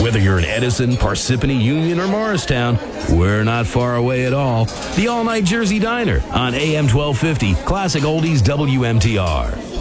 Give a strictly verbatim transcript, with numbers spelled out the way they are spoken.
Whether you're in Edison, Parsippany, Union, or Morristown, we're not far away at all. The All Night Jersey Diner on A M twelve fifty, Classic Oldies W M T R.